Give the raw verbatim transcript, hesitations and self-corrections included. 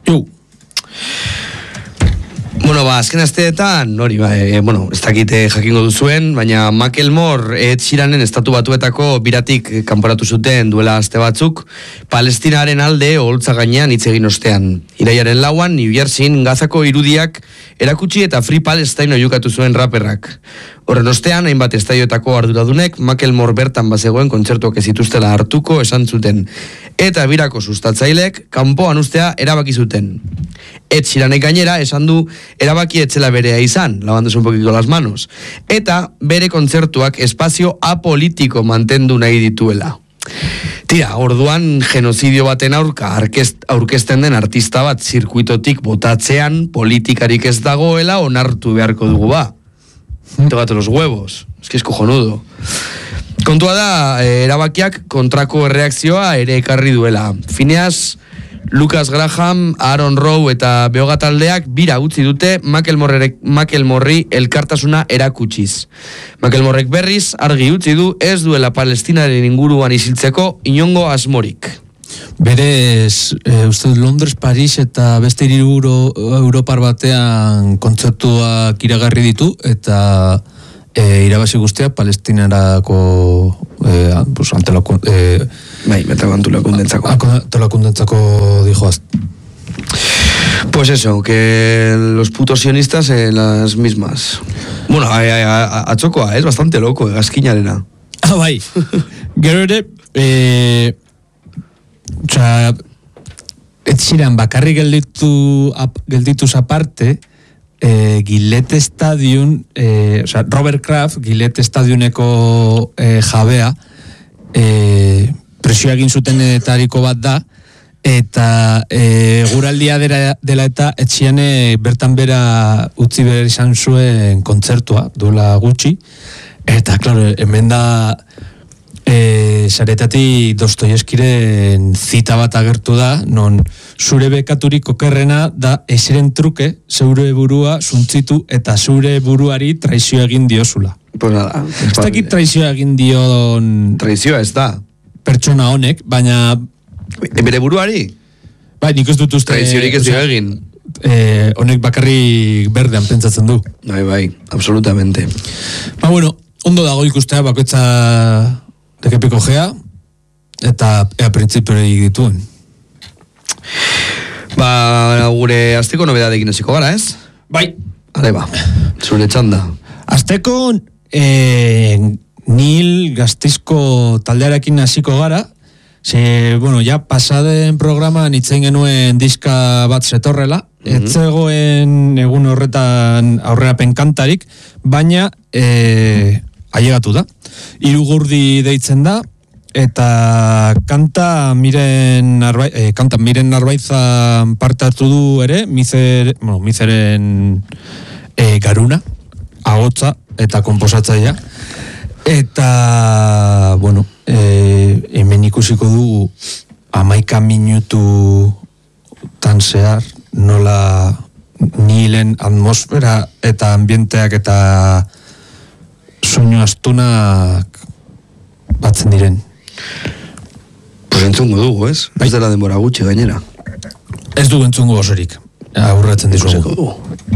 Jo. Bueno, ba, azken asteetan, hori, ba, e, bueno, ez dakite jakingo duzuen, baina Macklemore Ed Sheeranen estatu batuetako biratik kanporatu zuten duela aste batzuk, Palestinaren alde oholtza gainean hitz egin ostean. Iraiaren lauan, New Jerseyn Gazako irudiak erakutsi eta Free Palestine oiukatu zuen raperrak. Horren ostean, hainbat estadioetako arduradunek Macklemore bertan bazegoen kontzertuak ez zituztela hartuko esan zuten. Eta birako sustatzailek kanpoan ustea erabaki zuten. Ed Sheeranek gainera esan du erabaki etzela berea izan, lavándose un poquito las manos. Eta bere kontzertuak espazio apolitiko mantendu nahi dituela. Tira, orduan genozidio baten aurka aurkezten den artista bat zirkuitotik botatzean politikarik ez dagoela onartu beharko dugu ba. Tócate los huevos. Es que es cojonudo. Kontua da, erabakiak kontrako erreakzioa ere ekarri duela. Phineas, Lucas Graham, Aaron Rowe eta Beoga taldeak bira utzi dute Macklemoreri elkartasuna erakutsiz. Macklemorek berriz argi utzi du ez duela Palestinaren inguruan isiltzeko inongo asmorik. Berez, e, uste Londres, Paris eta beste hiri Europar batean kontzertuak iragarri ditu eta e, irabazi guztia Palestinarako e, pues, antelako... E, bai, antolakundentzako. Antolakundentzako dijoaz. Pues eso, que los putos sionistas en las mismas. Bueno, atxokoa, es bastante loco, egazkinarena. Ah, bai. Gero ere, eh, Osa, Ed Sheeran bakarri gelditu, ap, geldituz aparte, eh, Gillette Stadium, eh, osa, Robert Kraft, Gillette Stadiumeko eh, jabea, eh, presioa egin zutenetariko bat da, eta eh, guraldia dela, dela eta Ed Sheeran bertan bera utzi behar izan zuen kontzertua, duela gutxi, eta, klaro, hemen da... E, saretatik Dostoyevskiren zita bat agertu da, non zure bekaturik okerrena da ezeren truke zeure burua suntzitu eta zure buruari traizio egin diozula. Pues nada. Ez dakit traizio egin dion... Traizioa ez da. Pertsona honek, baina... Bere buruari? Bai, nik ez dut uste... Traiziorik ez dio egin. Eh, honek bakarrik berdean pentsatzen du. Bai, bai, absolutamente. Ba, bueno, ondo dago ikustea bakoitza... Dekepiko gea, eta ea printzipiorik dituen. Ba, gure azteko nobedadekin hasiko gara, ez? Bai. Ale, ba, zure txanda. Azteko, eh, Nil Gaztizko taldearekin hasiko gara, ze, bueno, ja pasaden programan itzen genuen diska bat zetorrela, mm-hmm. etzegoen egun horretan aurrerapen kantarik, baina... Eh, ailegatu da. Irugurdi deitzen da, eta kanta miren arbai, eh, kanta miren arbaizan parte hartu du ere, mizer, bueno, mizeren eh, garuna, agotza eta konposatzailea. Eta, bueno, eh, hemen ikusiko dugu hamaika minutu tan zehar, nola Nilen atmosfera eta ambienteak eta soinu astunak batzen diren. Pues entzungo dugu, ez? Ez dela denbora gutxi gainera. Ez du entzungo osorik. Aurratzen dizugu.